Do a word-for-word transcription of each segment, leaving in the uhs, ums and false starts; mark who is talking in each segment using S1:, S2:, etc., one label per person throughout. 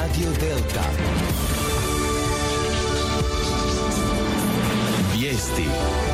S1: Radio Delta. Vijesti.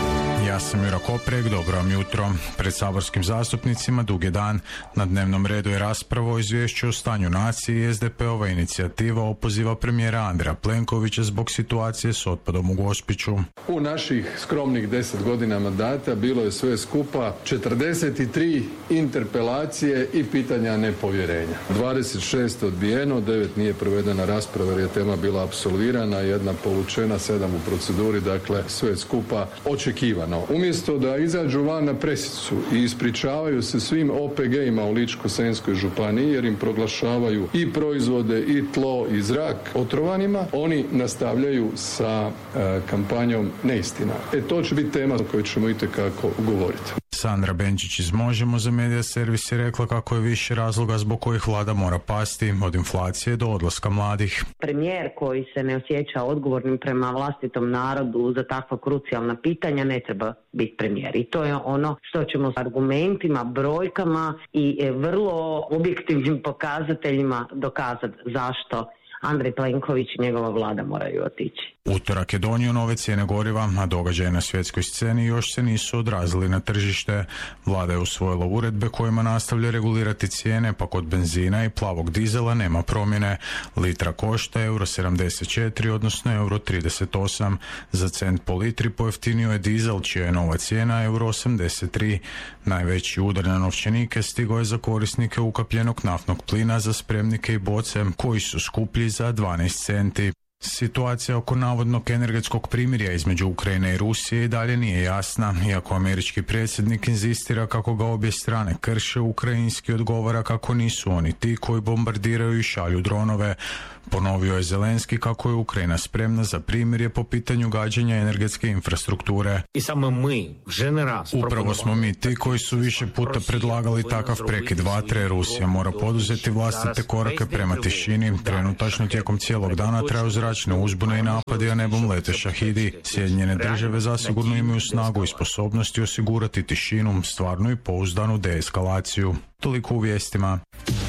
S2: Ja sam Jura Koprek, dobro vam jutro. Pred saborskim zastupnicima dug je dan. Na dnevnom redu je rasprava o izvješću o stanju nacije i S D P-ova inicijativa opoziva premijera Andreja Plenkovića zbog situacije s otpadom u Gospiću.
S3: U naših skromnih deset godina mandata bilo je sve skupa četrdeset tri interpelacije i pitanja nepovjerenja. dvadeset šest odbijeno, devet nije provedena rasprava jer je tema bila apsolvirana, jedna povučena, sedam u proceduri, dakle sve skupa očekivano. Umjesto da izađu van na presicu i ispričavaju se svim O P G-ima u Ličko-senjskoj županiji jer im proglašavaju i proizvode i tlo i zrak otrovanima, oni nastavljaju sa e, kampanjom neistina. E to će biti tema o kojoj ćemo itekako govoriti.
S2: Sandra Benčić iz Možemo za Medija Servis je rekla kako je više razloga zbog kojih vlada mora pasti, od inflacije do odlaska mladih.
S4: Premijer koji se ne osjeća odgovornim prema vlastitom narodu za takva krucijalna pitanja ne treba biti premijer. I to je ono što ćemo s argumentima, brojkama i vrlo objektivnim pokazateljima dokazati zašto Andrej Plenković i njegova vlada moraju otići.
S2: Utorak je donio nove cijene goriva, a događaje na svjetskoj sceni još se nisu odrazili na tržište. Vlada je usvojila uredbe kojima nastavlja regulirati cijene, pa kod benzina i plavog dizela nema promjene. Litra košta euro sedamdeset četiri, odnosno euro trideset osam. Za cent po litri pojeftinio je dizel, čija je nova cijena euro osamdeset tri. Najveći udar na novčanike stigao je za korisnike ukapljenog naftnog plina za spremnike i boce, koji su skuplji za dvanaest centi. Situacija oko navodnog energetskog primirja između Ukrajine i Rusije i dalje nije jasna. Iako američki predsjednik inzistira kako ga obje strane krše, ukrajinski odgovara kako nisu oni ti koji bombardiraju i šalju dronove. Ponovio je Zelenski kako je Ukrajina spremna za primirje po pitanju gađenja energetske infrastrukture.
S5: I samo mi, raz,
S2: Upravo smo mi ti koji su više puta predlagali takav prekid vatre. Rusija mora poduzeti vlastite korake prema tišini. Trenutačno tijekom cijelog dana traju zračne uzbune i napadi, a nebom lete šahidi. Sjedinjene države zasigurno imaju snagu i sposobnosti osigurati tišinu, stvarnu i pouzdanu deeskalaciju. Toliko u vijestima.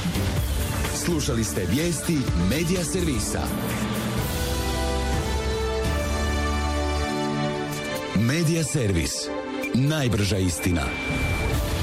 S1: Slušali ste vijesti Medija Servisa. Medija Servis. Najbrža istina.